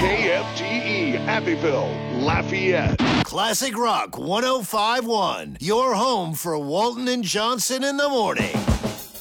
KFTE, Abbeville, Lafayette. Classic Rock 105.1, your home for Walton and Johnson in the morning.